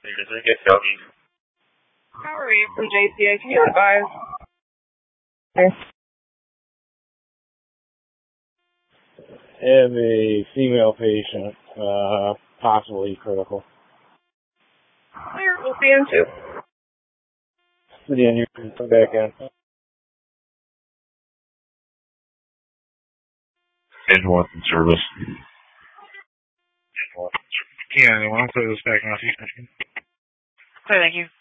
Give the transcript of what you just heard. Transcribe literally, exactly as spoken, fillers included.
How are you from J C A? Can you advise? Okay. I have a female patient, uh, possibly critical. Clear. We'll see him too. City and you can come back in. Edge one in service. Yeah, I want to put this back on. Sorry, thank you.